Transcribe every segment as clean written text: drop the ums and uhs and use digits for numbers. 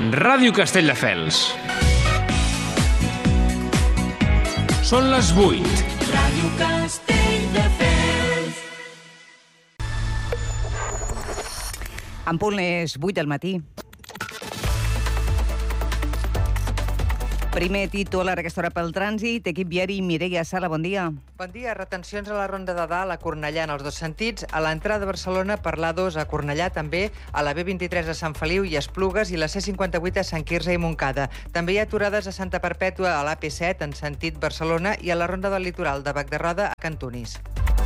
Ràdio Castelldefels. Són les 8. Ràdio Castelldefels. En punt les 8 del matí. Primer títol a aquesta hora pel trànsit. Equip viari, Mireia Sala, bon dia. Bon dia. Retencions a la Ronda de Dalt, a Cornellà en els dos sentits, a l'entrada de Barcelona per l'A2 a Cornellà també, a la B23 a Sant Feliu i Esplugues i la C58 a Sant Quirze i Montcada. També hi ha aturades a Santa Perpètua a l'AP7 en sentit Barcelona i a la Ronda del Litoral de Bac de Roda a Cantunis.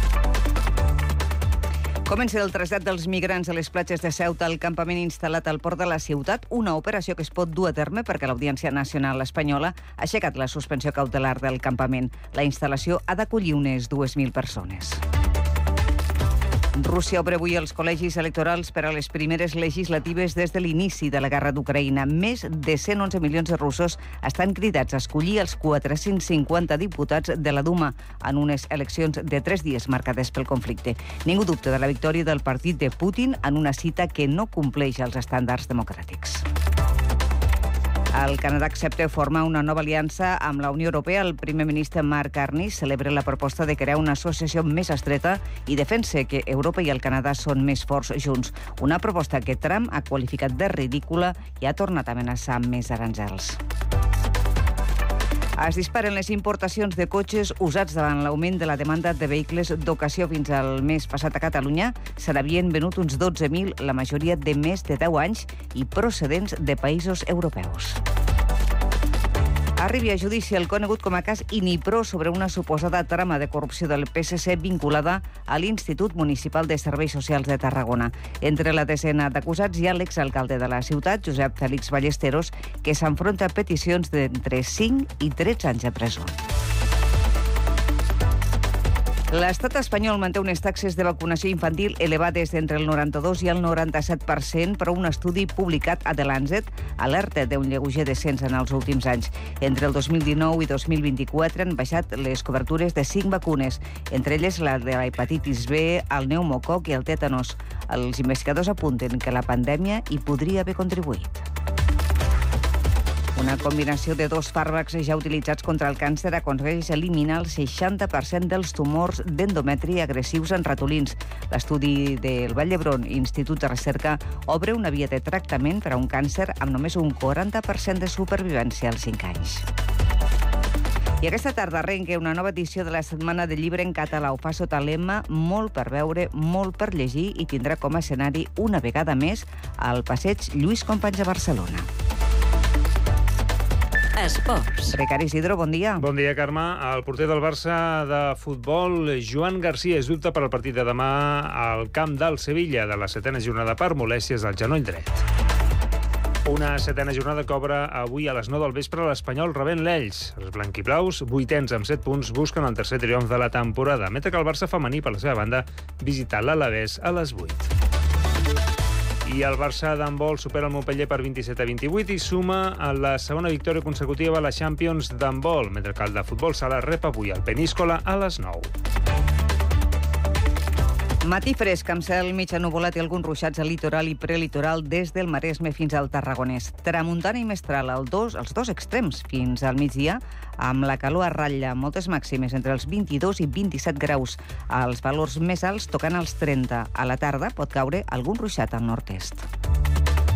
Comença el trasllat dels migrants a les platges de Ceuta al campament instal·lat al port de la ciutat, una operació que es pot dur a terme perquè l'Audiència Nacional Espanyola ha aixecat la suspensió cautelar del campament. La instal·lació ha d'acollir unes 2.000 persones. Rússia obre avui els col·legis electorals per a les primeres legislatives des de l'inici de la guerra d'Ucraïna. Més de 111 milions de russos estan cridats a escollir els 450 diputats de la Duma en unes eleccions de 3 dies marcades pel conflicte. Ningú dubta de la victòria del partit de Putin en una cita que no compleix els estàndards democràtics. El Canadà accepta formar una nova aliança amb la Unió Europea. El primer ministre Mark Carney celebra la proposta de crear una associació més estreta i defensa que Europa i el Canadà són més forts junts. Una proposta que Trump ha qualificat de ridícula i ha tornat a amenaçar amb més aranzels. Es disparen les importacions de cotxes usats davant l'augment de la demanda de vehicles d'ocasió. Fins al mes passat a Catalunya se n'havien venut uns 12.000, la majoria de més de 10 anys i procedents de països europeus. Arribi a judici el conegut com a cas Inipro sobre una suposada trama de corrupció del PSC vinculada a l'Institut Municipal de Serveis Socials de Tarragona. Entre la desena d'acusats hi ha l'exalcalde de la ciutat, Josep Félix Ballesteros, que s'enfronta a peticions d'entre 5 i 13 anys de presó. L'estat espanyol manté unes taxes de vacunació infantil elevades d'entre el 92 i el 97%, però un estudi publicat a The Lancet alerta d'un lleuger descens en els últims anys. Entre el 2019 i 2024 han baixat les cobertures de 5 vacunes, entre elles la de la hepatitis B, el pneumococ i el tètanos. Els investigadors apunten que la pandèmia hi podria haver contribuït. Una combinació de 2 fàrmacs ja utilitzats contra el càncer aconsegueix eliminar el 60% dels tumors d'endometri agressius en ratolins. L'estudi del Vall d'Hebron, Institut de Recerca, obre una via de tractament per a un càncer amb només un 40% de supervivència als 5 anys. I aquesta tarda arrenca una nova edició de la Setmana del Llibre en català. Ho fa sota el lema Molt per veure, molt per llegir i tindrà com a escenari una vegada més al passeig Lluís Companys a Barcelona. Esports. Ricard Isidro, bon dia. Bon dia, Carme. El porter del Barça de futbol, Joan Garcia, es dubta per al partit de demà al camp del Sevilla de la 7a jornada per molèsties al genoll dret. Una 7a jornada que obre avui a les 9 del vespre a l'Espanyol rebent l'Ells. Els blanquiblaus, 8ens amb 7 punts, busquen el tercer triomf de la temporada, mentre que el Barça femení, per la seva banda, visita l'Alavés a les 8. I el Barça d'handbol supera el Montpeller per 27-28 i suma a la segona victòria consecutiva a la Champions d'handbol, mentre que el de futbol sala rep avui el Peníscola a les 9. Matí fresc, amb cel mig ennuvolat i alguns ruixats al litoral i prelitoral des del Maresme fins al Tarragonès. Tramuntana i mestral els dos extrems fins al migdia, amb la calor a ratlla, moltes màximes entre els 22 i 27 graus. Els valors més alts tocant els 30. A la tarda pot caure algun ruixat al nord-est.